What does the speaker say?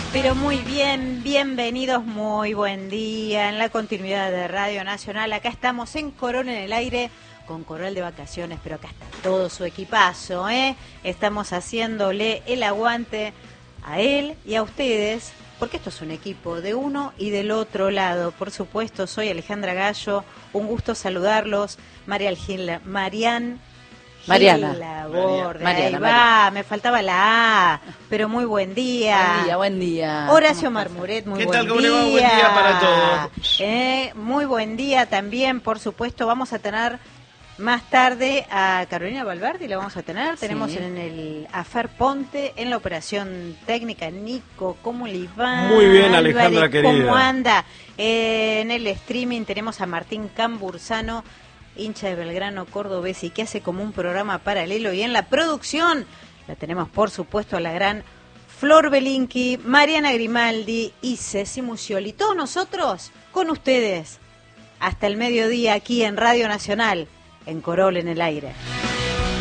Pero muy bien, bienvenidos, muy buen día en la continuidad de Radio Nacional. Acá estamos en Corona en el Aire, con Coral de vacaciones, pero acá está todo su equipazo, ¿eh? Estamos haciéndole el aguante a él y a ustedes, porque esto es un equipo de uno y del otro lado. Por supuesto, soy Alejandra Gallo, un gusto saludarlos. Mariana Borde, ahí va, me faltaba la A, pero muy buen día. Buen día. Horacio Marmuret, muy buen día. ¿Qué tal? ¿Cómo le va? Buen día para todos. Muy buen día también, por supuesto. Vamos a tener más tarde a Carolina Balbardi, la vamos a tener. Sí. Tenemos en el Afer Ponte, en la operación técnica. Nico, ¿cómo le va? Muy bien, Alejandra, Álvarez, querida. ¿cómo anda? En el streaming tenemos a Martín Cambursano, hincha de Belgrano cordobés y que hace como un programa paralelo, y en la producción la tenemos por supuesto a la gran Flor Belinqui, Mariana Grimaldi y Ceci Musioli. Todos nosotros con ustedes hasta el mediodía aquí en Radio Nacional, en Corol en el Aire.